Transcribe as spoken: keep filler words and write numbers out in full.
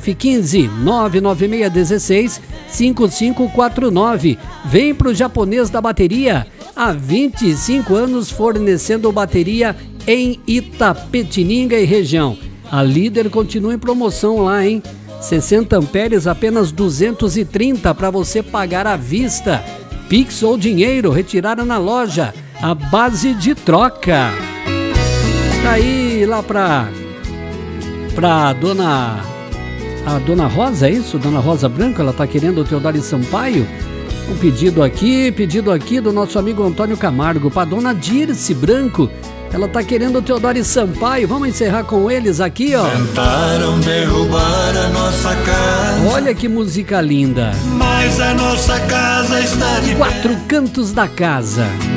F quinze, nove nove seis um seis, cinco cinco quatro nove. Vem pro Japonês da Bateria, há vinte e cinco anos fornecendo bateria em Itapetininga e região. A líder continua em promoção lá, hein? sessenta amperes, apenas duzentos e trinta para você pagar à vista. Pix ou dinheiro, retirada na loja, a base de troca. Tá aí lá pra, pra dona, a dona Rosa, é isso? Dona Rosa Branco, ela tá querendo o Teodoro Sampaio. Um pedido aqui, pedido aqui do nosso amigo Antônio Camargo, pra dona Dirce Branco. Ela tá querendo o Teodoro Sampaio. Vamos encerrar com eles aqui, ó. Tentaram derrubar a nossa casa. Olha que música linda. Mas a nossa casa está de Quatro Cantos da Casa.